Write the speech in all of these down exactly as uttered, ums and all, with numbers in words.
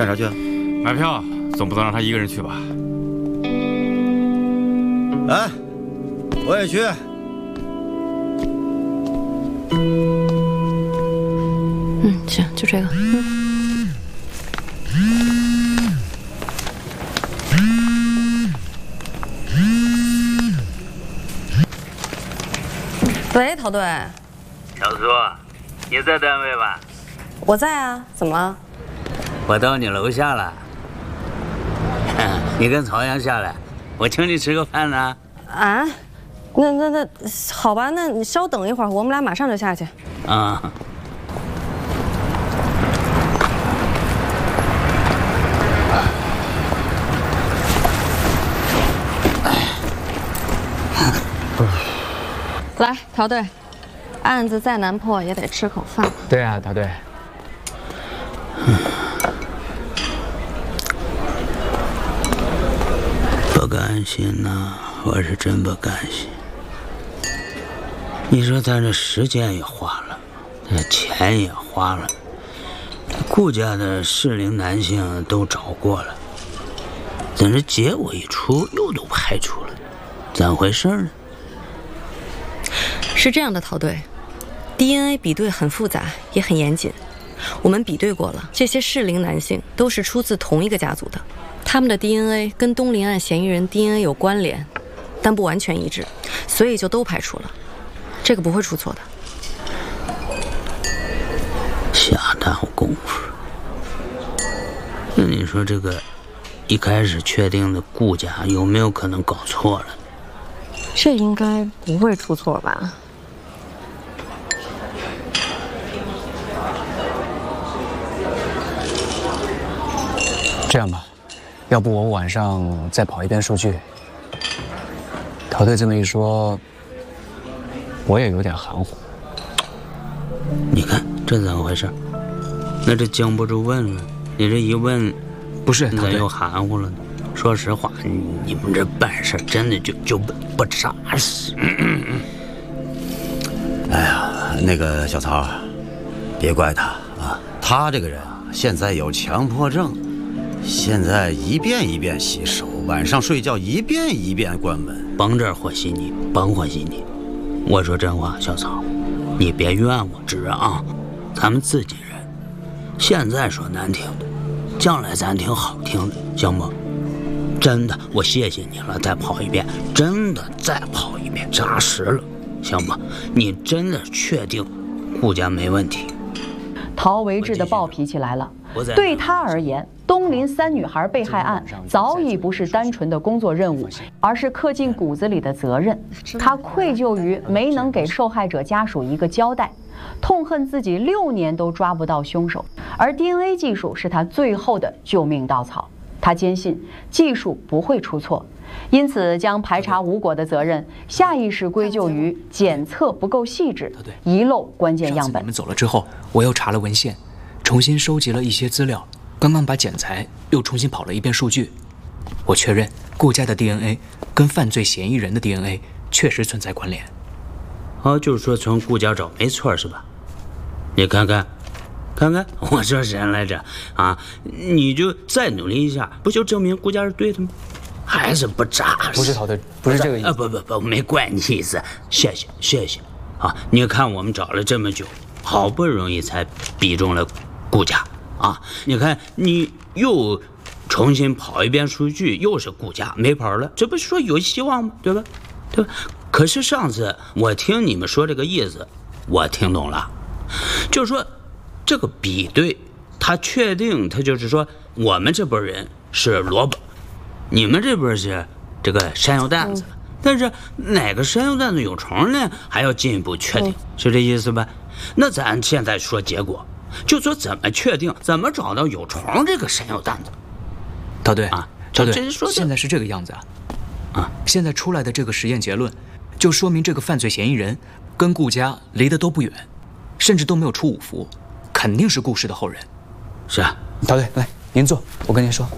干啥去？ 买票，总不能让他一个人去吧？ 哎，我也去。 嗯，行，就这个。嗯。喂，陶队。 小苏，你在单位吧？ 我在啊，怎么了？ 我到你楼下了。你跟曹阳下来，我请你吃个饭呢。 啊？那那那好吧，那你稍等一会儿，我们俩马上就下去。 啊。 来，陶队，案子再难破也得吃口饭。 对啊，陶队。 不甘心呐，我是真不甘心。你说咱这时间也花了，这钱也花了，顾家的适龄男性都找过了，咱这结果一出又都排除了，咋回事呢？ 是这样的，陶队 ，D N A 比对很复杂，也很严谨。我们比对过了，这些适龄男性都是出自同一个家族的，他们的 D N A 跟东林案嫌疑人 D N A 有关联，但不完全一致，所以就都排除了。这个不会出错的。 下大功夫。那你说这个一开始确定的顾家有没有可能搞错了？ 这应该不会出错吧？ 这样吧，要不我晚上再跑一遍数据。陶队这么一说，我也有点含糊。 你看这怎么回事？那这经不住问了，你这一问， 不是咋又含糊了呢？说实话，你们这办事真的就就不不扎实。 哎呀，那个小曹，别怪他啊，他这个人啊，现在有强迫症。现在一遍一遍洗手，晚上睡觉一遍一遍关门， 甭这和稀泥，甭和稀泥。我说真话，小曹，你别怨我知啊，咱们自己人，现在说难听的，将来咱听好听的，行吗？真的，我谢谢你了，再跑一遍，真的再跑一遍，扎实了，行吗？你真的确定顾家没问题？ 陶维志的暴脾气来了。对他而言，东林三女孩被害案早已不是单纯的工作任务，而是刻进骨子里的责任。他愧疚于没能给受害者家属一个交代，痛恨自己六年都抓不到凶手，而 D N A 技术是他最后的救命稻草。他坚信技术不会出错，因此将排查无果的责任下意识归咎于检测不够细致，遗漏关键样本。 你们走了之后，我又查了文献，重新收集了一些资料，刚刚把检材又重新跑了一遍数据，我确认顾家的 D N A 跟犯罪嫌疑人的 D N A 确实存在关联。 哦，就是说从顾家找没错是吧？你看看，看看，我说谁来着啊？你就再努力一下，不就证明顾家是对的吗？还是不扎实？ 不是陶队，不是这个意思。 啊，不不不，没怪你意思，谢谢谢谢啊！你看我们找了这么久，好不容易才比中了顾家啊！你看你又重新跑一遍数据，又是顾家没跑了，这不是说有希望吗？对吧？对吧？可是上次我听你们说这个意思，我听懂了，就是说这个比对，他确定他就是说我们这波人是萝卜，你们这波是这个山药蛋子，但是哪个山药蛋子有虫呢？还要进一步确定，是这意思吧？那咱现在说结果，就说怎么确定，怎么找到有虫这个山药蛋子？ 陶队啊， 陶队， 这说现在是这个样子啊， 啊， 现在出来的这个实验结论，就说明这个犯罪嫌疑人跟顾家离得都不远，甚至都没有出五福，肯定是顾氏的后人。 是啊， 陶队，来，您坐，我跟您说。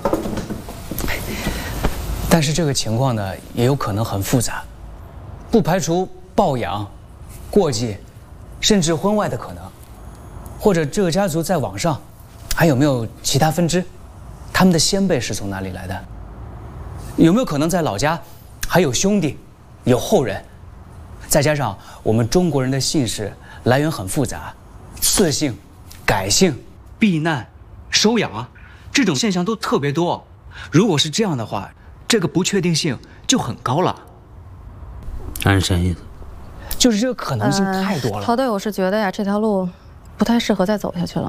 但是这个情况呢，也有可能很复杂，不排除抱养、过继，甚至婚外的可能，或者这个家族在网上还有没有其他分支？他们的先辈是从哪里来的？有没有可能在老家还有兄弟，有后人？再加上我们中国人的姓氏来源很复杂，赐姓、改姓、避难、收养啊，这种现象都特别多。如果是这样的话，这个不确定性就很高了。 那是啥意思？ 就是这个可能性太多了。 陶队，我是觉得呀，这条路不太适合再走下去了。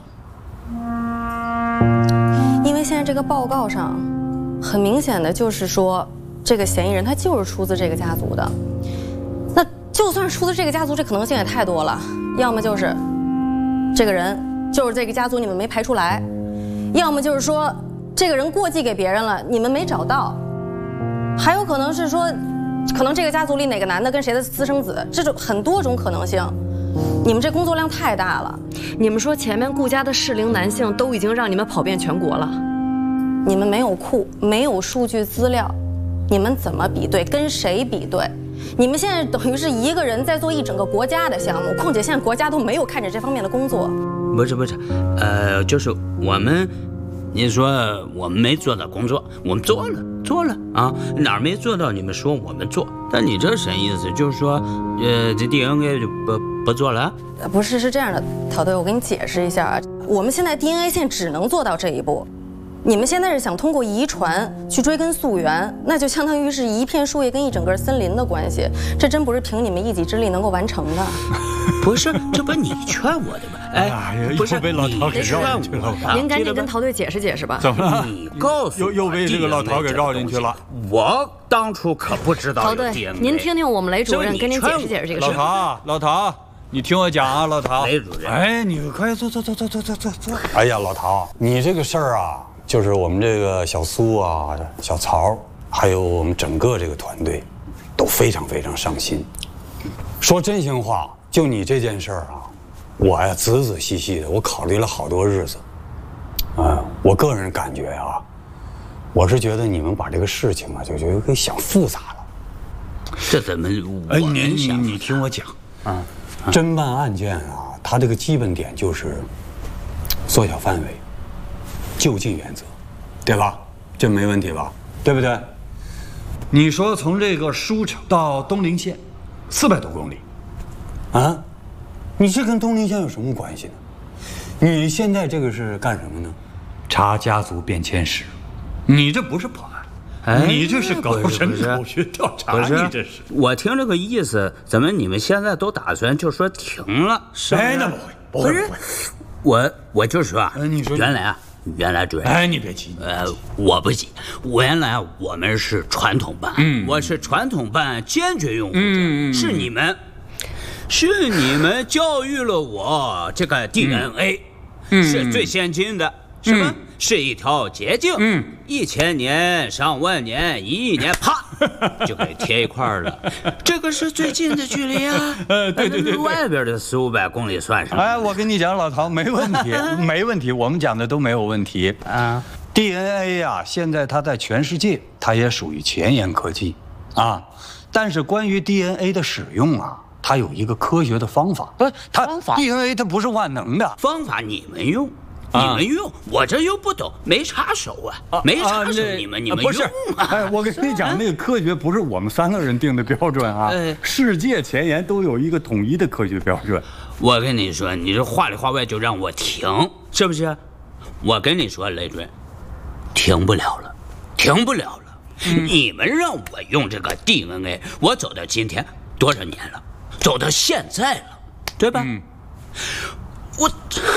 因为现在这个报告上，很明显的就是说，这个嫌疑人他就是出自这个家族的。那就算是出自这个家族，这可能性也太多了。要么就是这个人就是这个家族，你们没排出来；要么就是说这个人过继给别人了，你们没找到；还有可能是说，可能这个家族里哪个男的跟谁的私生子，这种很多种可能性。你们这工作量太大了。你们说前面顾家的适龄男性都已经让你们跑遍全国了，你们没有库，没有数据资料，你们怎么比对？跟谁比对？你们现在等于是一个人在做一整个国家的项目，况且现在国家都没有看着这方面的工作。 不是不是，呃，就是我们，你说我们没做到工作，我们做了做了啊，哪儿没做到？你们说我们做，但你这什么意思？就是说，呃，这 D N A 就不不做了？ 不是，是这样的，陶队，我给你解释一下啊，我们现在 D N A 线只能做到这一步。你们现在是想通过遗传去追根溯源，那就相当于是一片树叶跟一整个森林的关系，这真不是凭你们一己之力能够完成的。 不是，这不你劝我的吗？哎，不是被老陶给绕进去了。 您赶紧跟陶队解释解释吧。 怎么了？ 你告诉又又被这个老陶给绕进去了。 我当初可不知道。 陶队，您听听我们雷主任跟您解释解释这个事。 老陶，老陶。你听我讲啊，老陶。 雷主任， 哎，你快坐坐坐坐坐坐坐坐。 哎呀，老陶，你这个事儿啊，就是我们这个小苏啊、小曹，还有我们整个这个团队，都非常非常上心。说真心话，就你这件事儿啊，我呀仔仔细细的，我考虑了好多日子。啊，我个人感觉啊，我是觉得你们把这个事情啊，就就给想复杂了。 这怎么？ 哎，你你你听我讲啊。侦办案件啊，它这个基本点就是缩小范围、就近原则，对吧？这没问题吧？对不对？ 你说从这个舒城到东陵县，四百多公里， 啊？你这跟东陵县有什么关系呢？你现在这个是干什么呢？ 查家族变迁史，你这不是破案。哎，你这是搞人口学调查，你这是。 我听这个意思，怎么你们现在都打算就说停了？ 哎，那不会，不会，不会。 我我就说啊， 你说原来啊，原来主任， 哎，你别急， 呃，我不急。我原来我们是传统办，嗯，我是传统办坚决拥护者，嗯，是你们，是你们教育了我这个 D N A，嗯，是最先进的。是吧？是一条捷径，嗯，一千年、上万年、一亿年，啪，就给贴一块了。这个是最近的距离啊！ 呃，对对对， 外边的四五百公里算什么？ 哎，我跟你讲，老陶没问题，没问题，我们讲的都没有问题啊。D N A 呀，现在它在全世界，它也属于前沿科技啊。但是关于 D N A 的使用啊，它有一个科学的方法。不，它 D N A 它不是万能的， 方法你们用。你们用，我这又不懂，没插手啊，没插手，你们你们用啊！ 哎，我跟你讲，那个科学不是我们三个人定的标准啊，世界前沿都有一个统一的科学标准。 我跟你说，你这话里话外就让我停，是不是？我跟你说，雷主任，停不了了，停不了了。你们让我用这个 D N A， 我走到今天多少年了？走到现在了，对吧？我。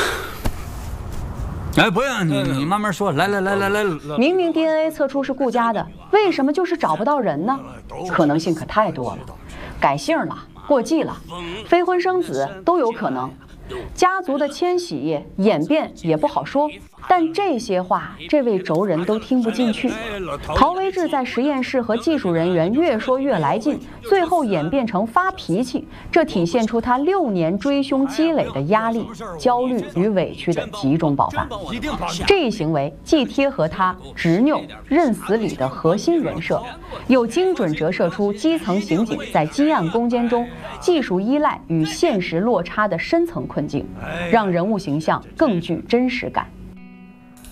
哎，不用你，你慢慢说。来来来来来， 明明 D N A 测出是顾家的，为什么就是找不到人呢？可能性可太多了，改姓了，过继了，非婚生子都有可能。家族的迁徙演变也不好说，但这些话这位轴人都听不进去。陶维志在实验室和技术人员越说越来劲，最后演变成发脾气，这体现出他六年追凶积累的压力、焦虑与委屈的集中爆发。这一行为既贴合他执拗认死理的核心人设，又精准折射出基层刑警在积案攻坚中技术依赖与现实落差的深层困境，让人物形象更具真实感。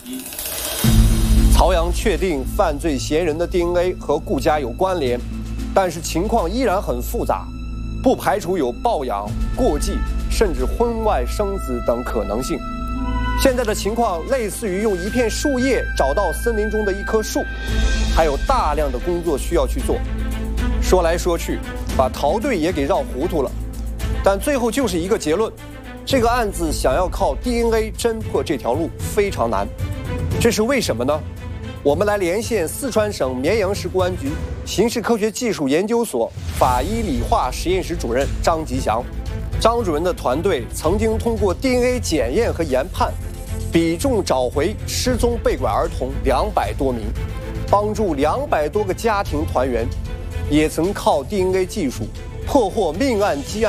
曹阳确定犯罪嫌疑人的 D N A 和顾家有关联，但是情况依然很复杂，不排除有抱养、过继，甚至婚外生子等可能性。现在的情况类似于用一片树叶找到森林中的一棵树，还有大量的工作需要去做。说来说去，把陶队也给绕糊涂了，但最后就是一个结论：这个案子想要靠 D N A 侦破这条路非常难。这是为什么呢？我们来连线四川省绵阳市公安局刑事科学技术研究所法医理化实验室主任张吉祥。张主任的团队曾经通过 D N A 检验和研判，比重找回失踪被拐儿童两百多名，帮助两百多个家庭团圆，也曾靠 D N A 技术破获命案积案。